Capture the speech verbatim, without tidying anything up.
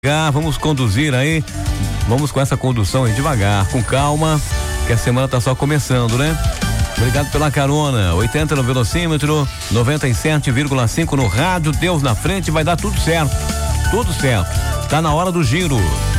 Vamos conduzir aí, vamos com essa condução aí devagar, com calma, que a semana tá só começando, né? Obrigado pela carona, oitenta no velocímetro, noventa e sete vírgula cinco no rádio, Deus na frente, vai dar tudo certo, tudo certo. Tá na hora do giro.